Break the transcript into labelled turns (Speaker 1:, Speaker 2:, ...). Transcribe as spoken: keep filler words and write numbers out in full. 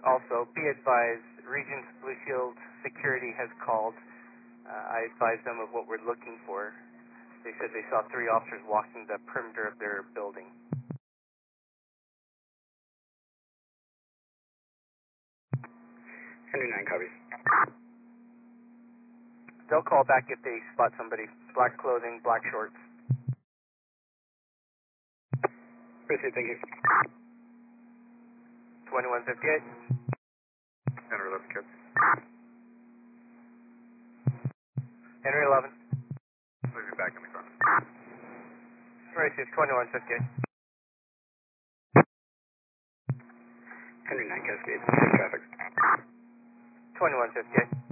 Speaker 1: Also, be advised, Regents Blue Shield Security has called. Uh, I advised them of what we're looking for. They said they saw three officers walking the perimeter of their building.
Speaker 2: Henry nine copies.
Speaker 1: They'll call back if they spot somebody. Black clothing, black shorts.
Speaker 2: Appreciate it, thank you.
Speaker 1: twenty-one fifty-eight.
Speaker 2: Henry eleven kids.
Speaker 1: Henry eleven.
Speaker 2: We'll be back in the car.
Speaker 1: Racist twenty-one fifty-eight.
Speaker 2: Henry nine Cascade, safe traffic.
Speaker 1: twenty-one fifty-eight.